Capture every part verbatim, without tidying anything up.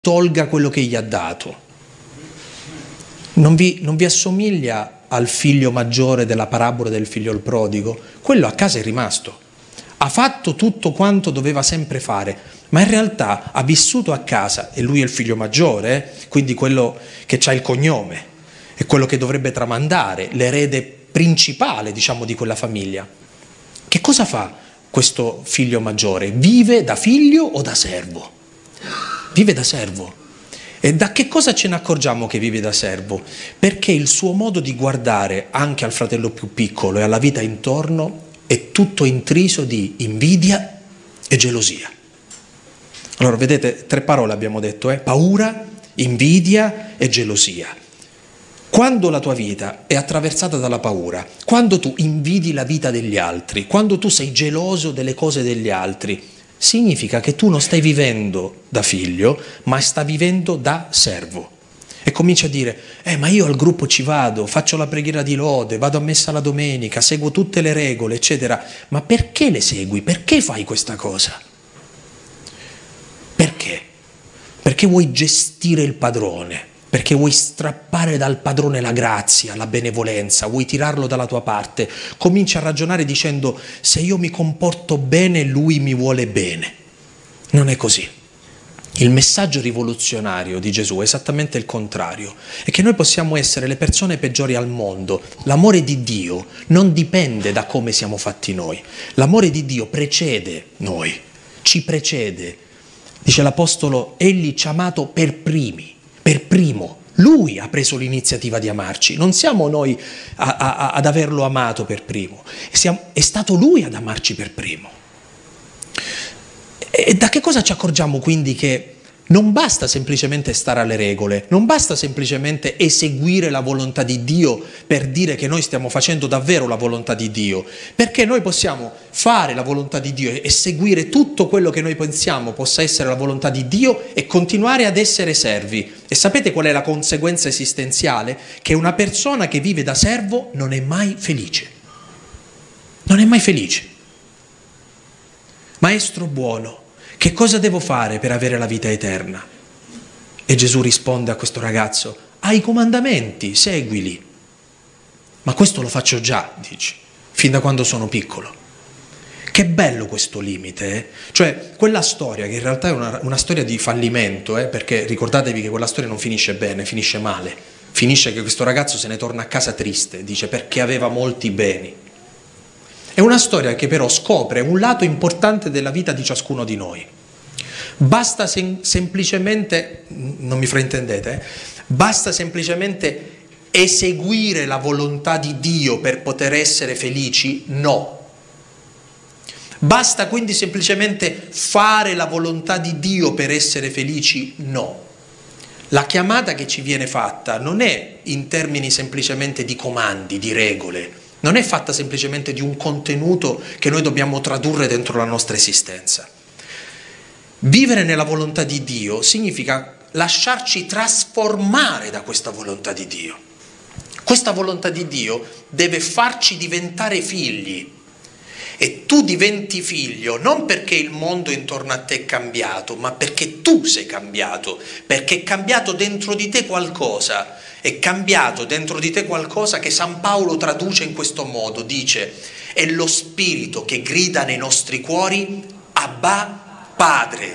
tolga quello che gli ha dato. Non vi, non vi assomiglia al figlio maggiore della parabola del figlio il prodigo? Quello a casa è rimasto, ha fatto tutto quanto doveva sempre fare, ma in realtà ha vissuto a casa, e lui è il figlio maggiore, eh? Quindi quello che ha il cognome, è quello che dovrebbe tramandare, l'erede principale, diciamo, di quella famiglia. Che cosa fa questo figlio maggiore? Vive da figlio o da servo? Vive da servo. E da che cosa ce ne accorgiamo che vive da servo? Perché il suo modo di guardare anche al fratello più piccolo e alla vita intorno è tutto intriso di invidia e gelosia. Allora, vedete, tre parole abbiamo detto, eh? Paura, invidia e gelosia. Quando la tua vita è attraversata dalla paura, quando tu invidi la vita degli altri, quando tu sei geloso delle cose degli altri, significa che tu non stai vivendo da figlio, ma stai vivendo da servo. E comincia a dire, eh ma io al gruppo ci vado, faccio la preghiera di lode, vado a messa la domenica, seguo tutte le regole, eccetera. Ma perché le segui? Perché fai questa cosa? Perché? Perché vuoi gestire il padrone, perché vuoi strappare dal padrone la grazia, la benevolenza, vuoi tirarlo dalla tua parte. Cominci a ragionare dicendo, se io mi comporto bene, lui mi vuole bene. Non è così. Il messaggio rivoluzionario di Gesù è esattamente il contrario, è che noi possiamo essere le persone peggiori al mondo. L'amore di Dio non dipende da come siamo fatti noi. L'amore di Dio precede noi, ci precede. Dice l'Apostolo, egli ci ha amato per primi. Per primo, lui ha preso l'iniziativa di amarci, non siamo noi a, a, ad averlo amato per primo, siamo, è stato lui ad amarci per primo. E da che cosa ci accorgiamo quindi che non basta semplicemente stare alle regole, non basta semplicemente eseguire la volontà di Dio per dire che noi stiamo facendo davvero la volontà di Dio, perché noi possiamo fare la volontà di Dio e seguire tutto quello che noi pensiamo possa essere la volontà di Dio e continuare ad essere servi. E sapete qual è la conseguenza esistenziale? Che una persona che vive da servo non è mai felice. Non è mai felice. Maestro buono, che cosa devo fare per avere la vita eterna? E Gesù risponde a questo ragazzo, hai i comandamenti, seguili. Ma questo lo faccio già, dici, fin da quando sono piccolo. Che bello questo limite, eh? Cioè quella storia che in realtà è una, una storia di fallimento, eh? Perché ricordatevi che quella storia non finisce bene, finisce male. Finisce che questo ragazzo se ne torna a casa triste, dice perché aveva molti beni. È una storia che però scopre un lato importante della vita di ciascuno di noi. Basta sem- semplicemente, non mi fraintendete, eh? Basta semplicemente eseguire la volontà di Dio per poter essere felici? No. Basta quindi semplicemente fare la volontà di Dio per essere felici? No. La chiamata che ci viene fatta non è in termini semplicemente di comandi, di regole, non è fatta semplicemente di un contenuto che noi dobbiamo tradurre dentro la nostra esistenza. Vivere nella volontà di Dio significa lasciarci trasformare da questa volontà di Dio. Questa volontà di Dio deve farci diventare figli. E tu diventi figlio non perché il mondo intorno a te è cambiato, ma perché tu sei cambiato, perché è cambiato dentro di te qualcosa. È cambiato dentro di te qualcosa che San Paolo traduce in questo modo, dice, è lo spirito che grida nei nostri cuori, Abba Padre.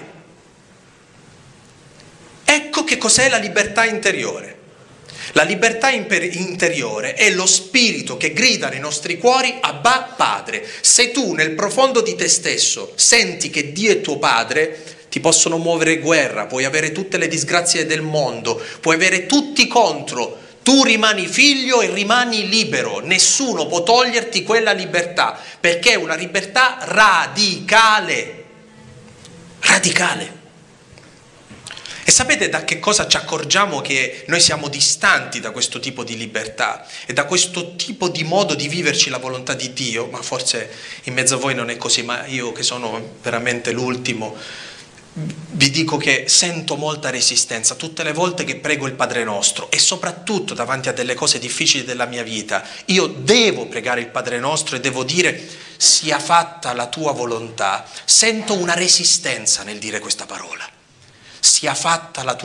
Ecco che cos'è la libertà interiore. La libertà interiore è lo spirito che grida nei nostri cuori, Abba Padre. Se tu nel profondo di te stesso senti che Dio è tuo Padre, ti possono muovere guerra, puoi avere tutte le disgrazie del mondo, puoi avere tutti contro, tu rimani figlio e rimani libero, nessuno può toglierti quella libertà, perché è una libertà radicale, radicale. E sapete da che cosa ci accorgiamo che noi siamo distanti da questo tipo di libertà e da questo tipo di modo di viverci la volontà di Dio? Ma forse in mezzo a voi non è così, ma io che sono veramente l'ultimo, vi dico che sento molta resistenza tutte le volte che prego il Padre Nostro e soprattutto davanti a delle cose difficili della mia vita. Io devo pregare il Padre Nostro e devo dire sia fatta la tua volontà. Sento una resistenza nel dire questa parola. sia fatta la tua